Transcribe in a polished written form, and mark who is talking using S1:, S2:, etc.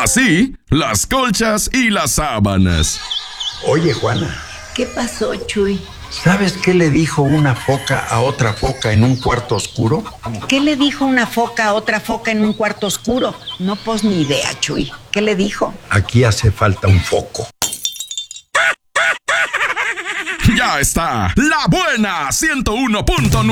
S1: Así, las colchas y las sábanas.
S2: Oye, Juana.
S3: ¿Qué pasó, Chuy?
S2: ¿Sabes qué le dijo una foca a otra foca en un cuarto oscuro?
S3: ¿Qué le dijo una foca a otra foca en un cuarto oscuro? No, pues ni idea, Chuy. ¿Qué le dijo?
S2: Aquí hace falta un foco.
S1: Ya está, La Buena 101.9.